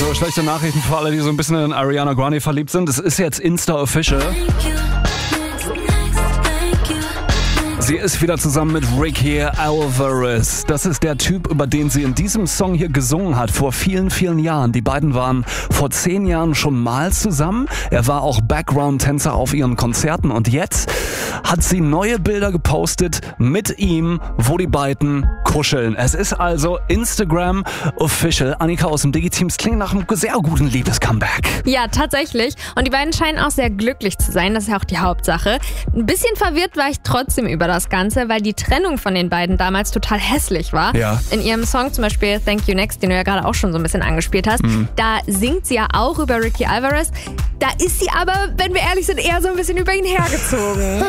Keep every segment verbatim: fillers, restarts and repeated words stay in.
Also schlechte Nachrichten für alle, die so ein bisschen in Ariana Grande verliebt sind. Es ist jetzt Insta-Official. Sie ist wieder zusammen mit Ricky Alvarez. Das ist der Typ, über den sie in diesem Song hier gesungen hat, vor vielen, vielen Jahren. Die beiden waren vor zehn Jahren schon mal zusammen. Er war auch Background-Tänzer auf ihren Konzerten. Und jetzt hat sie neue Bilder gepostet mit ihm, wo die beiden kuscheln. Es ist also Instagram Official. Annika aus dem Digi-Team, es klingt nach einem sehr guten Liebes-Comeback. Ja, tatsächlich. Und die beiden scheinen auch sehr glücklich zu sein. Das ist ja auch die Hauptsache. Ein bisschen verwirrt war ich trotzdem über das Ganze, weil die Trennung von den beiden damals total hässlich war. Ja. In ihrem Song zum Beispiel Thank You Next, den du ja gerade auch schon so ein bisschen angespielt hast, mhm. da singt sie ja auch über Ricky Alvarez. Da ist sie aber, wenn wir ehrlich sind, eher so ein bisschen über ihn hergezogen.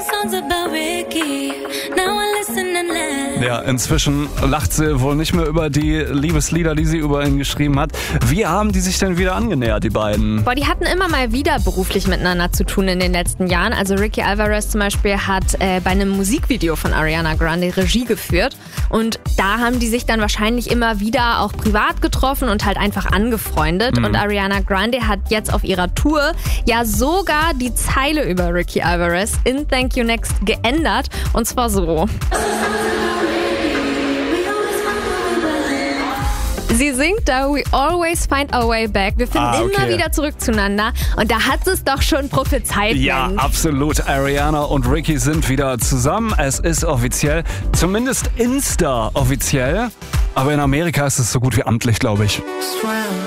Ja, inzwischen lacht sie wohl nicht mehr über die Liebeslieder, die sie über ihn geschrieben hat. Wie haben die sich denn wieder angenähert, die beiden? Boah, die hatten immer mal wieder beruflich miteinander zu tun in den letzten Jahren. Also Ricky Alvarez zum Beispiel hat äh, bei einem Musikvideo von Ariana Grande Regie geführt. Und da haben die sich dann wahrscheinlich immer wieder auch privat getroffen und halt einfach angefreundet. Mhm. Und Ariana Grande hat jetzt auf ihrer Tour ja sogar die Zeile über Ricky Alvarez in Thank You Next geändert. Und zwar so. Sie singt da, we always find our way back. Wir finden ah, okay. immer wieder zurück zueinander. Und da hat es doch schon prophezeit. Ja, Mensch. Absolut. Ariana und Ricky sind wieder zusammen. Es ist offiziell, zumindest Insta offiziell. Aber in Amerika ist es so gut wie amtlich, glaube ich.